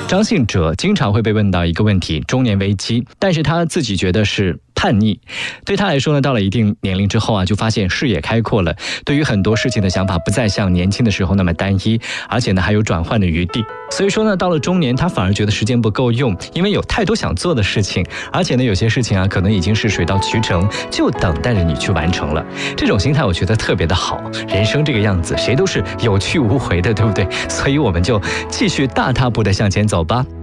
张信哲经常会被问到一个问题：中年危机，但是他自己觉得是叛逆。对他来说呢，到了一定年龄之后啊，就发现视野开阔了，对于很多事情的想法不再像年轻的时候那么单一，而且呢还有转换的余地。所以说呢，到了中年他反而觉得时间不够用，因为有太多想做的事情，而且呢有些事情啊可能已经是水到渠成，就等待着你去完成了。这种心态我觉得特别的好，人生这个样子谁都是有去无回的，对不对？所以我们就继续大踏步的向前走吧。